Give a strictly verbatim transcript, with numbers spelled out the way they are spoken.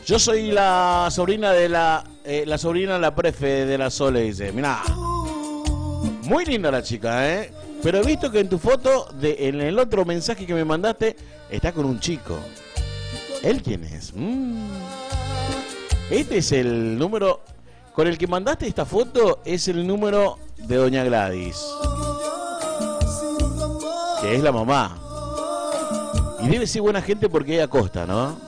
Yo soy la sobrina de la... Eh, la sobrina, la prefe de la Sole, dice. Mirá. Muy linda la chica, ¿eh? Pero he visto que en tu foto, de, en el otro mensaje que me mandaste, está con un chico. ¿Él quién es? Mm. Este es el número... Con el que mandaste esta foto es el número de Doña Gladys, que es la mamá. Y debe ser buena gente porque ella costa, ¿no?